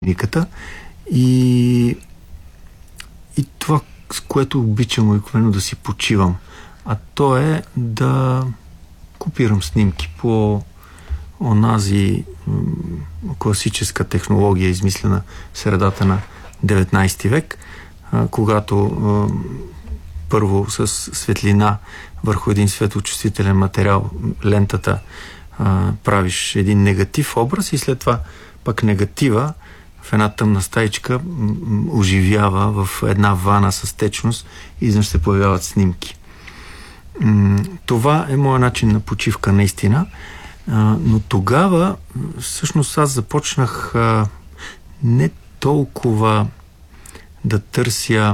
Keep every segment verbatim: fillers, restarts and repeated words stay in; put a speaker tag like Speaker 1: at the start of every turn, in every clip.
Speaker 1: клиниката. И, и това, с което обичам обикновено да си почивам, а то е да копирам снимки по онази м- класическа технология, измислена в средата на деветнайсети век, а, когато а, първо с светлина върху един светлочувствителен материал, лентата, а, правиш един негатив образ и след това пък негатива в една тъмна стаичка м- м- оживява в една вана с течност и изведнъж се появяват снимки. М- това е моят начин на почивка наистина, а, но тогава всъщност аз започнах а, не толкова да търся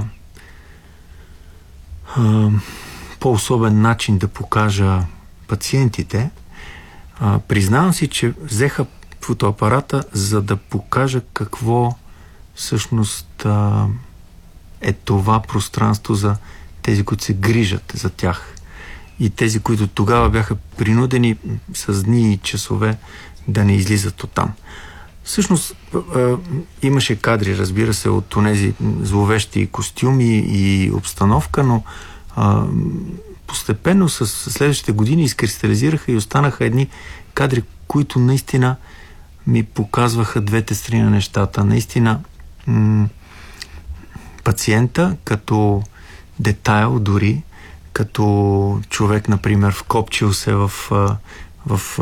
Speaker 1: а, по-особен начин да покажа пациентите. А, признавам си, че взеха фотоапарата, за да покажа какво всъщност а, е това пространство за тези, които се грижат за тях. И тези, които тогава бяха принудени с дни и часове да не излизат оттам. Всъщност а, имаше кадри, разбира се, от онези зловещи костюми и обстановка, но а, постепенно с следващите години изкристализираха и останаха едни кадри, които наистина ми показваха двете страни на нещата. Наистина м- пациента като детайл дори, като човек, например, вкопчил се в, в, в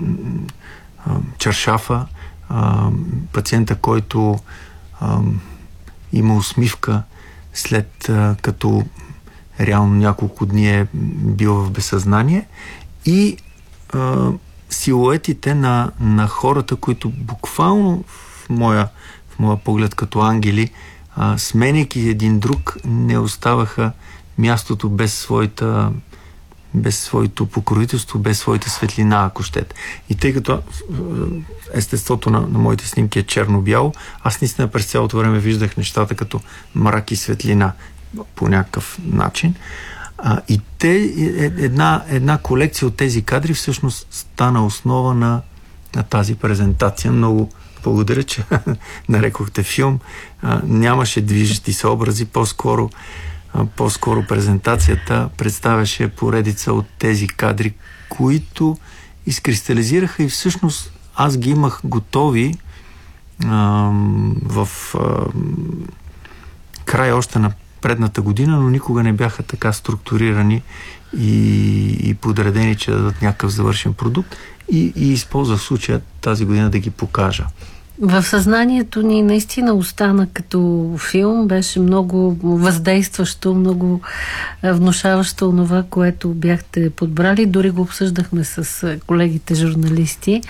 Speaker 1: чаршафа, пациента, който а, има усмивка след а, като реално няколко дни е бил в безсъзнание, и а, силуетите на, на хората, които буквално в моя, в моя поглед като ангели, а, сменяйки един друг, не оставаха мястото без своята без своето покровителство, без своята светлина, ако щете. И тъй като естеството на, на моите снимки е черно-бяло, аз наистина през цялото време виждах нещата като мрак и светлина по някакъв начин. А, и те, една, една колекция от тези кадри всъщност стана основа на, на тази презентация. Много благодаря, че нарекохте филм. А, нямаше движещи се образи, по-скоро По-скоро презентацията представяше поредица от тези кадри, които изкристализираха и всъщност аз ги имах готови а, в а, края още на предната година, но никога не бяха така структурирани и, и подредени, че да дадат някакъв завършен продукт, и, и използвах случая тази година да ги покажа.
Speaker 2: В съзнанието ни наистина остана като филм, беше много въздействащо, много внушаващо онова, което бяхте подбрали. Дори го обсъждахме с колегите журналисти.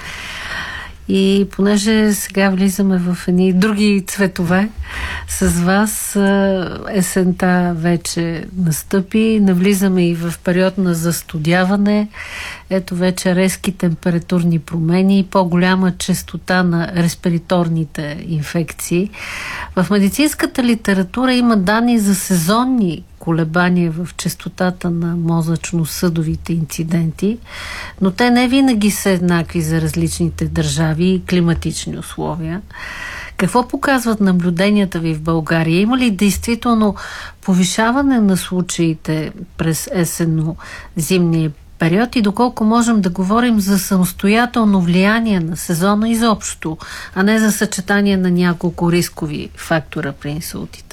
Speaker 2: И понеже сега влизаме в едни други цветове, с вас есента вече настъпи, навлизаме и в период на застудяване. Ето вече резки температурни промени и по-голяма честота на респираторните инфекции. В медицинската литература има данни за сезонни колебания в честотата на мозъчно-съдовите инциденти, но те не винаги са еднакви за различните държави и климатични условия. Какво показват наблюденията ви в България? Има ли действително повишаване на случаите през есенно-зимния период и доколко можем да говорим за самостоятелно влияние на сезона изобщо, а не за съчетание на няколко рискови фактора при инсултите?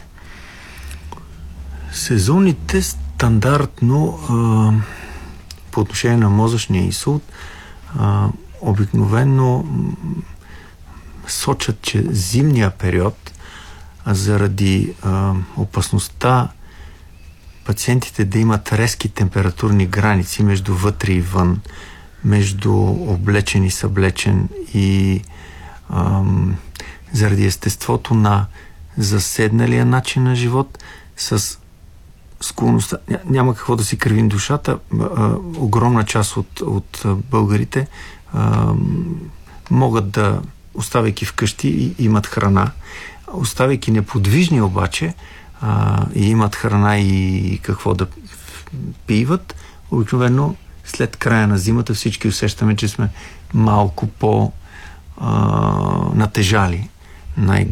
Speaker 1: Сезоните стандартно а, по отношение на мозъчния инсулт а, обикновено м, сочат, че зимния период, а заради а, опасността пациентите да имат резки температурни граници между вътре и вън, между облечен и съблечен, и ам, заради естеството на заседналия начин на живот с склонността. Няма какво да си кривим душата. А, огромна част от, от българите а, могат да, оставайки вкъщи, и имат храна. Оставайки неподвижни обаче, а, и имат храна и какво да пиват, обикновено след края на зимата всички усещаме, че сме малко по а, натежали. Най-